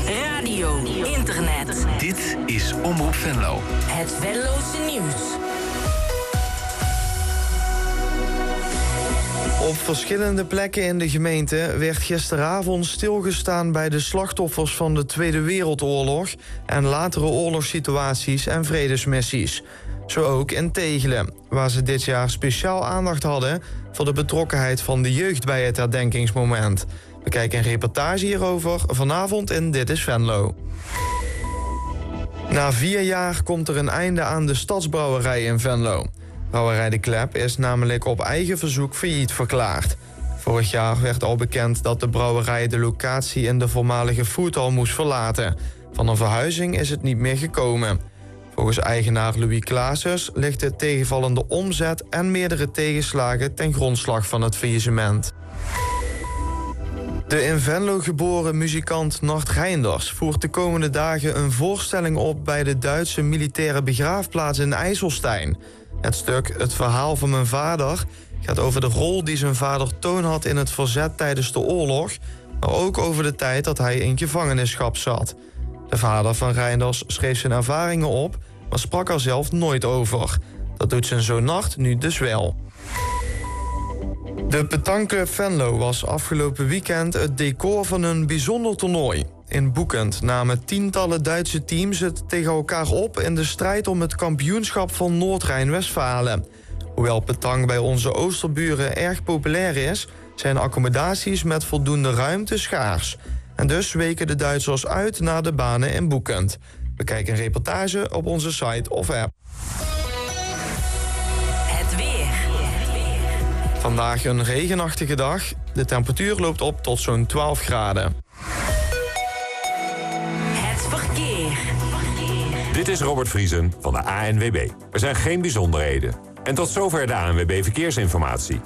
radio, internet. Dit is Omroep Venlo. Het Venlose nieuws. Op verschillende plekken in de gemeente werd gisteravond stilgestaan bij de slachtoffers van de Tweede Wereldoorlog en latere oorlogssituaties en vredesmissies. Zo ook in Tegelen, waar ze dit jaar speciaal aandacht hadden voor de betrokkenheid van de jeugd bij het herdenkingsmoment. We kijken een reportage hierover vanavond in Dit is Venlo. Na 4 jaar komt er een einde aan de stadsbrouwerij in Venlo. Brouwerij De Klep is namelijk op eigen verzoek failliet verklaard. Vorig jaar werd al bekend dat de brouwerij de locatie in de voormalige foodhal moest verlaten. Van een verhuizing is het niet meer gekomen. Volgens eigenaar Louis Claessens ligt de tegenvallende omzet en meerdere tegenslagen ten grondslag van het faillissement. De in Venlo geboren muzikant Nart Reinders voert de komende dagen een voorstelling op bij de Duitse militaire begraafplaats in IJsselstein. Het stuk Het verhaal van mijn vader gaat over de rol die zijn vader toon had in het verzet tijdens de oorlog, maar ook over de tijd dat hij in gevangenschap zat. De vader van Reinders schreef zijn ervaringen op, maar sprak er zelf nooit over. Dat doet zijn zoon Nart nu dus wel. De Petankclub Venlo was afgelopen weekend het decor van een bijzonder toernooi. In Boekend namen tientallen Duitse teams het tegen elkaar op in de strijd om het kampioenschap van Noord-Rijn-Westfalen. Hoewel petanque bij onze oosterburen erg populair is, zijn accommodaties met voldoende ruimte schaars. En dus weken de Duitsers uit naar de banen in Boekend. We kijken een reportage op onze site of app. Het weer. Vandaag een regenachtige dag. De temperatuur loopt op tot zo'n 12 graden. Het verkeer. Dit is Robert Vriesen van de ANWB. Er zijn geen bijzonderheden. En tot zover de ANWB Verkeersinformatie.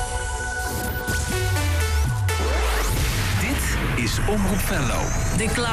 Dit is Omroep Venlo. De